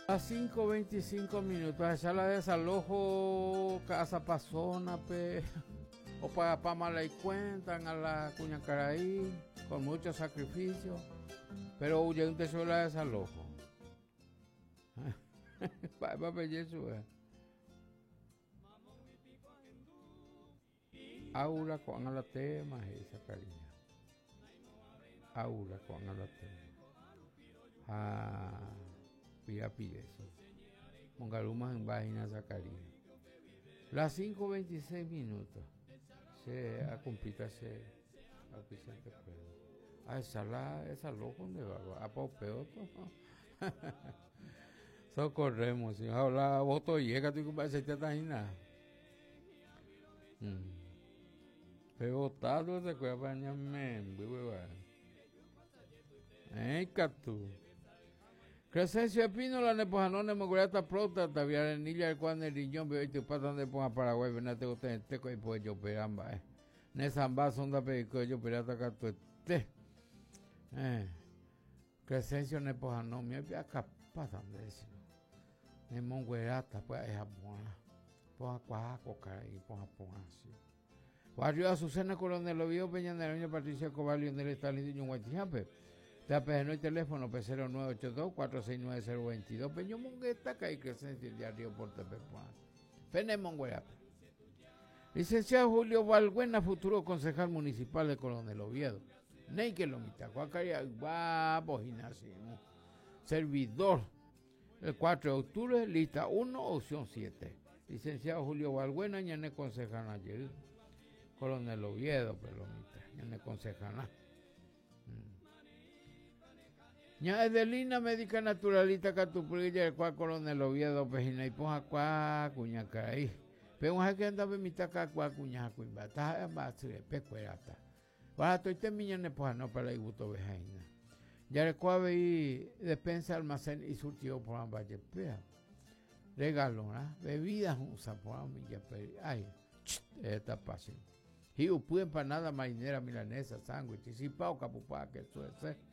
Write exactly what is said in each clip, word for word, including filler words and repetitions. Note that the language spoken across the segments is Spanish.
A cinco veinticinco minutos, a sala de desalojo, casa pa zona, pe, o para pa mala y cuentan a la Cuñacaraí, con mucho sacrificio, pero huye un tesoro de desalojo. Pa pa pellezo, eh. Aula con la tema, esa cariño. Aula con la tema. Ah. Pira Pireso, Mongalumas en Vagina Zacarías. Las cinco veintiséis minutos. Se ha cumplido ese auspiciante pueblo. A esa la, esa loco donde va, a Popeo. Socorremos, si habla voto llega, tú que se te nada. Pero todo se cuida para ñame, hueva. Eh, catu. Crescencio Espino, la nepojanone, mogurata prota, taviar nilla, el cual el riñón, veo y tu pata donde ponga Paraguay, venate usted en teco y pues yo peramba, eh. Nesamba, sonda perico, yo perata cato este. Eh. Crescencio nepojanón, mi había capaz de eso. Ne monguerata, pues es buena. Ponga cuajaco, caray, ponga ponga así. Barrio Azucena, Coronel Oviedo, Peña Nereño, Patricia Cobar, Lionel Stalin, Niño Guatijape. Te no el teléfono P cero nueve ocho dos, cuatro seis nueve cero dos dos. Peño Mongueta, que hay Crescencia el diario por Tepepuán. Pene Monguera. Licenciado Julio Valbuena, futuro concejal municipal de Coronel Oviedo. Ney que lo mitad. Cuacaria, guapo, gimnasio. Servidor. El cuatro de octubre, lista uno, opción siete. Licenciado Julio Valbuena, ñane concejal ayer. Coronel Oviedo, pero lo mitad. ñane concejal. Ña Edelina, médica naturalista Catupurilla, el cual Coronel Oviedo, Pejina y Poja, Cuá, Cuñacaraí. Pero un jaque anda a mitad Cuá, Cuñaja, Cuimbata, Ambastre, Pecuerata. Baja, estoy miñones Poja, no para el gusto Bejaina. Ya el cual veí despensa, almacén y surtido por ambas Pea. Regalo, ¿no? Bebidas, usa por ambas Ay, esta pasión. Y upu empanada marinera milanesa, sándwich, y pao capupá, que eso es. Eh.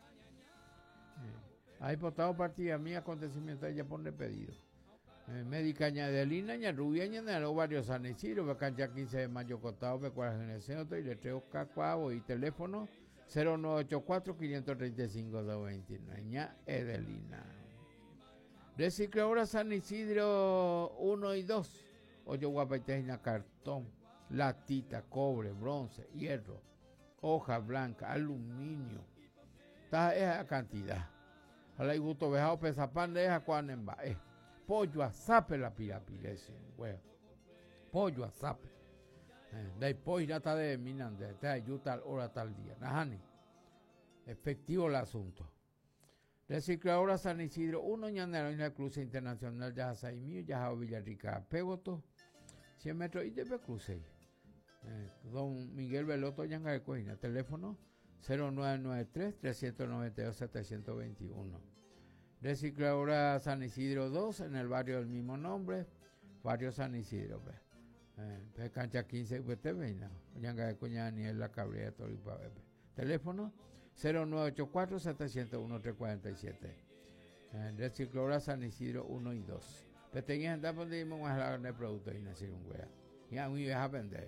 Ahí portado partida mi acontecimiento ella pone pedido. Eh, médica Ñadelina, Ña Rubia, Ña Naro, varios San Isidro, Becancha quince de mayo costado, Becuara Geneseoto y Letreo Cacuavo y teléfono cero nueve ocho cuatro, cinco tres cinco, dos dos nueve. Ña Edelina. Recicladora San Isidro uno y dos. Ocho guapaiteina, cartón, latita, cobre, bronce, hierro, hoja blanca, aluminio. Está esa cantidad. A la gusto vejado pesa pan de esa cuando en eh. Pollo a zape la pirapilese, güey. Pollo a zape. Eh, de pollo ya está de minande, te ayuda tal hora tal día. Najani. Efectivo el asunto. Recicladora San Isidro, uno ñanero en la cruce internacional ya Saimío, ya Villarrica, Pegoto, cien metros y de cruce. Eh, don Miguel Veloto, Yanga de Cojina, teléfono cero nueve nueve tres, tres nueve dos, siete dos uno. Recicladora San Isidro dos, en el barrio del mismo nombre, barrio San Isidro. Eh, cancha quince, pues te ven, no. Yanga de Coña, ni en la cabrera, Toripa, teléfono cero nueve ocho cuatro, siete cero uno, tres cuatro siete. Eh, Recicladora San Isidro uno y dos. Pero tenía gente donde íbamos a hablar de productos y no decir un wea. Y a mí me deja vender.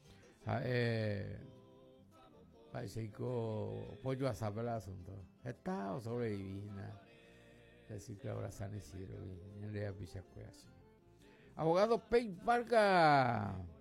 Eh, Parece que pollo a saber el asunto. Está o sobrevivina. Recicladora San Isidro. Y en realidad picha así. Abogado Pei Vargas.